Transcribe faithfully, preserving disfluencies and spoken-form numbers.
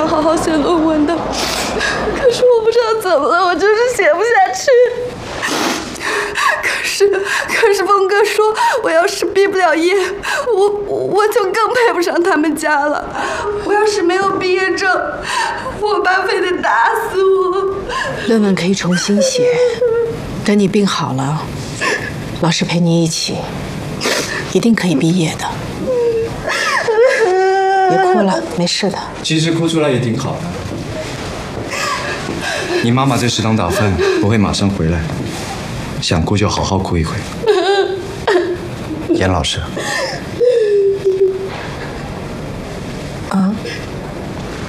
想好好写论文的，可是我不知道怎么了，我就是写不下去。可是，可是峰哥说，我要是毕不了业，我我就更配不上他们家了。我要是没有毕业证，我爸非得打死我。 论文可以重新写，等你病好了，老师陪你一起，一定可以毕业的。别哭了，没事的。 其实哭出来也挺好的。你妈妈在食堂打饭，不会马上回来。想哭就好好哭一回。严老师，